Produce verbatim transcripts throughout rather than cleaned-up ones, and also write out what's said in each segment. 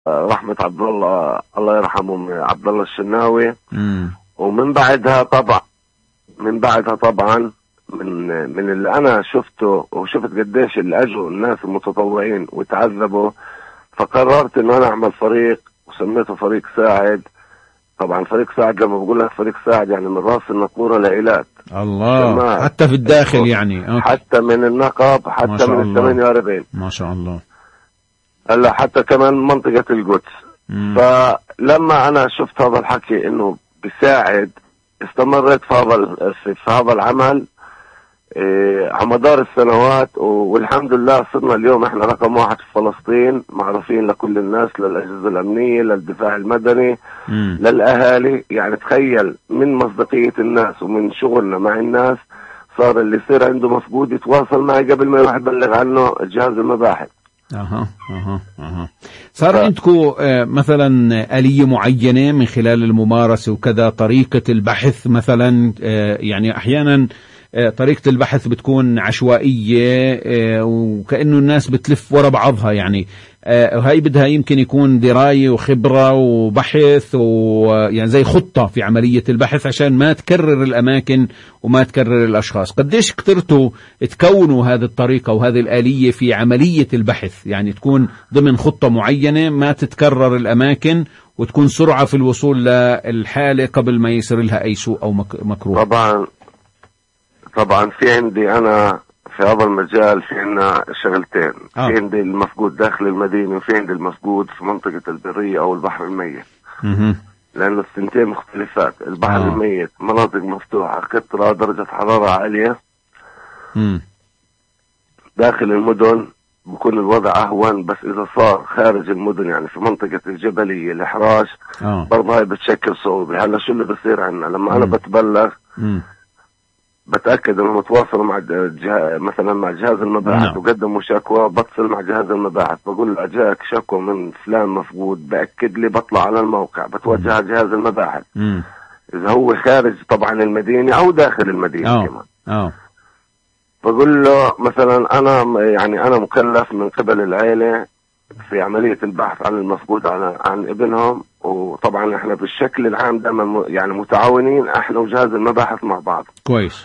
رحمة عبد الله الله يرحمه عبد الله الشناوي. مم. ومن بعدها طبعا من بعدها طبعا من من اللي انا شفته وشفت قديش اللي اجوا الناس المتطوعين وتعذبوا، فقررت انه انا اعمل فريق وسميته فريق ساعد. طبعا فريق ساعد لما بقول لك فريق ساعد يعني من راس الناقورة لإيلات. الله، حتى في الداخل يعني. أوكي. حتى من النقب، حتى من الثمانية وأربعين ما شاء الله، هلا حتى كمان منطقة القدس. مم. فلما انا شفت هذا الحكي انه بيساعد، استمرت في هذا في هذا العمل إيه على مدار السنوات، والحمد لله صرنا اليوم احنا رقم واحد في فلسطين، معروفين لكل الناس، للأجهزة الأمنية، للدفاع المدني، مم. للأهالي. يعني تخيل من مصداقية الناس ومن شغلنا مع الناس صار اللي يصير عنده مفقود يتواصل معي قبل ما يروح يبلغ عنه جهاز المباحث. اها اها اها صار عندكم مثلا آلية معينة من خلال الممارسة وكذا، طريقة البحث مثلا؟ يعني احيانا طريقة البحث بتكون عشوائية وكأنه الناس بتلف ورا بعضها، يعني وهي بدها يمكن يكون دراية وخبرة وبحث ويعني زي خطة في عملية البحث عشان ما تكرر الأماكن وما تكرر الأشخاص. قديش قدرتوا تكونوا هذه الطريقة وهذه الآلية في عملية البحث، يعني تكون ضمن خطة معينة ما تتكرر الأماكن وتكون سرعة في الوصول للحالة قبل ما يصير لها أي سوء أو مكروه؟ طبعا طبعا في عندي أنا في هذا المجال في عنا شغلتين. آه. في عندي المفقود داخل المدينة، وفي عندي المفقود في منطقة البرية أو البحر الميت. مه. لأن السنتين مختلفات. البحر آه. الميت مناطق مفتوحة، قطرة، درجة حرارة عالية. مه. داخل المدن بكون الوضع أهون، بس إذا صار خارج المدن يعني في منطقة الجبلية الإحراج آه. برضه هاي بتشكل صعوبة. هلا شو اللي بصير عنا لما أنا بتبلغ؟ مه. بتأكد انه متواصل مع جه... مثلا مع جهاز المباحث. نعم. وقدموا شكوى، بتصل مع جهاز المباحث بقول له اجاك شكوى من فلان مفقود، بأكد لي، بطلع على الموقع، بتوجه على جهاز المباحث. مم. اذا هو خارج طبعا المدينة او داخل المدينة. أوه. كمان اه بقول له مثلا انا يعني انا مكلف من قبل العائلة في عملية البحث عن المفقود عن, عن ابنهم، وطبعا احنا بالشكل العام دائما يعني متعاونين احنا وجهاز المباحث مع بعض. كويس.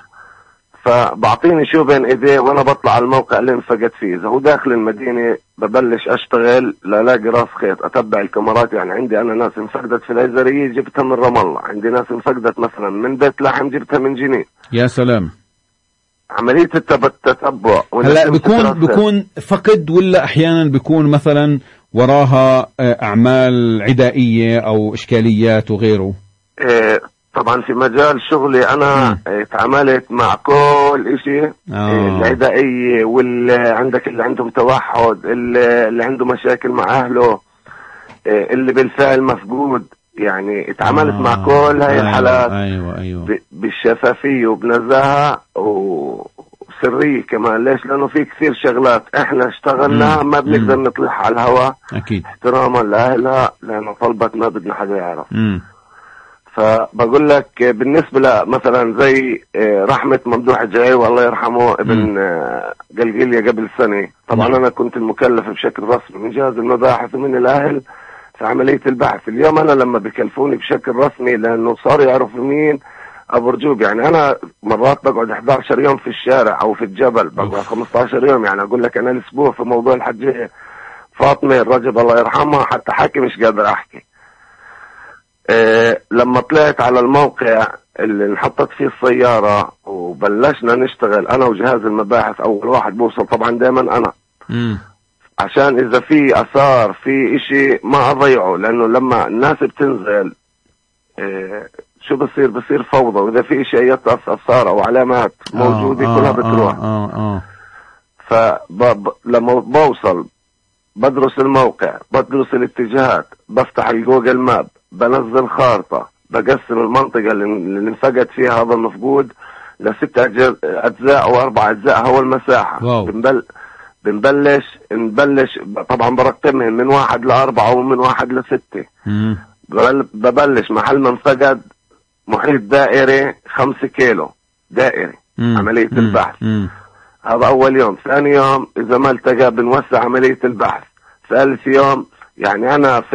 فبعطيني شو بين ايديه وانا بطلع على الموقع اللي انفقد فيه. اذا هو داخل المدينة ببلش اشتغل لالاقي راس خيط، اتبع الكاميرات. يعني عندي انا ناس انفقدت في العزرية جبتها من رام الله، عندي ناس انفقدت مثلا من بيت لحم جبتها من جنين. يا سلام. عملية التتبع. هلا بيكون بيكون فقد ولا احيانا بيكون مثلا وراها اعمال عدائية او اشكاليات وغيره؟ إيه طبعا في مجال شغلي انا اتعاملت مع كل اشي. آه. العدائية، واللي عندك اللي عندهم توحد، اللي, اللي عنده مشاكل مع اهله، اللي بالفعل مفقود. يعني اتعاملت آه. مع كل هاي أيوة الحالات. أيوة أيوة. بالشفافية وبنزاهة وسرية كمان. ليش؟ لانه في كثير شغلات احنا اشتغلناها ما بنقدر نطلعها على الهواء اكيد احتراما لاهلها، لانه طلبت ما بدنا حدا يعرف. مم. فبقول لك بالنسبة مثلا زي رحمة ممدوح الجاي والله يرحمه ابن قلقلية قبل سنة. طبعا م. أنا كنت المكلف بشكل رسمي من جهاز المباحث ومن الأهل في عملية البحث. اليوم أنا لما بكلفوني بشكل رسمي لأنه صار يعرفوا مين أبو رجوب. يعني أنا مرات بقعد إحدى عشر يوم في الشارع أو في الجبل، بقعد خمسة عشر يوم. يعني أقول لك أنا الأسبوع في موضوع الحجة فاطمة الرجب الله يرحمها حتى حكي مش قادر أحكي. إيه لما طلعت على الموقع اللي انحطت فيه السيارة وبلشنا نشتغل أنا وجهاز المباحث، أول واحد بوصل طبعا دائما أنا. م. عشان إذا في أثار في إشي ما أضيعه، لأنه لما الناس بتنزل إيه شو بصير؟ بصير فوضى، وإذا في إشي أي أثار أو علامات موجودة آه كلها بتروح. آه آه آه. فلما بوصل بدرس الموقع، بدرس الاتجاهات، بفتح الجوجل ماب، بنزل خارطة، بقسم المنطقة اللي انفقد فيها هذا المفقود لست أجزاء أو أربع أجزاء هو المساحة. بنبل... بنبلش نبلش طبعا برقمهم من واحد لأربعة ومن واحد لستة. ببل... ببلش محل ما انفقد محيط دائري خمسة كيلو دائري. مم. عملية مم. البحث. مم. هذا أول يوم. ثاني يوم إذا ما التقى بنوسع عملية البحث. ثالث يوم يعني أنا في